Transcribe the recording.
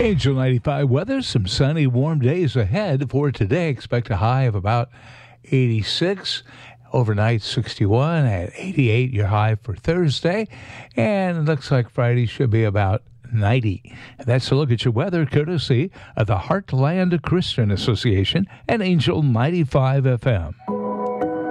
Angel 95 weather, some sunny, warm days ahead for today. Expect a high of about 86. Overnight 61 at 88, your high for Thursday. And it looks like Friday should be about 90. And that's a look at your weather courtesy of the Heartland Christian Association and Angel 95 FM.